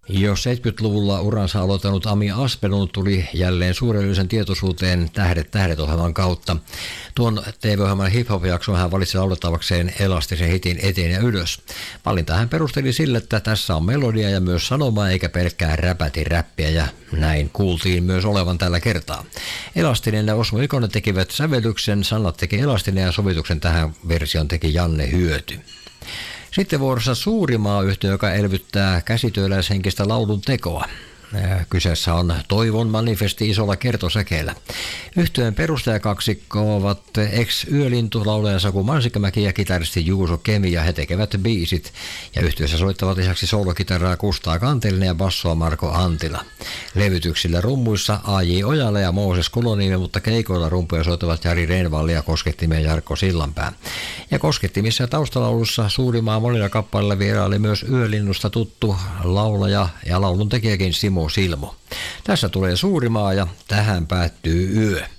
Jo 70-luvulla uransa aloittanut Ami Aspelund tuli jälleen suuren yleisön tietoisuuteen Tähdet-ohjelman kautta. Tuon TV-ohjelman hip-hop-jakson hän valitsi laulettavakseen elastisen hitin Eteen ja ylös. Valinta hän perusteli sille, että tässä on melodia ja myös sanoma eikä pelkkää räpäti-räppiä, ja näin kuultiin myös olevan tällä kertaa. Elastinen ja Osmo Ikonen tekivät sävellyksen, sanat teki Elastinen ja sovituksen tähän version teki Janne Hyöty. Sitten vuorossa Suurimaa-yhtye, joka elvyttää käsityöläishenkistä laulun tekoa. Kyseessä on Toivon manifesti isolla kertosäkeellä. Yhtyeen perustajakaksikko ovat ex-Yölintu, laulaja Saku Mansikkamäki ja kitaristi Juuso Kemi, ja he tekevät biisit. Ja yhtyessä soittavat lisäksi soolokitaraa Kustaa Kantelinen ja bassoa Marko Antila. Levytyksillä rummuissa A.J. Ojala ja Mooses Kuloniemi, mutta keikoilla rumpuja soittavat Jari Reinvalli ja koskettimia Jarkko Sillanpää. Ja koskettimissa ja taustalaulussa Suurimaa monilla kappaleilla vieraili myös Yölinnusta tuttu laulaja ja laulun tekijäkin Simo Silmo. Tässä tulee Suurimaa ja tähän päättyy yö.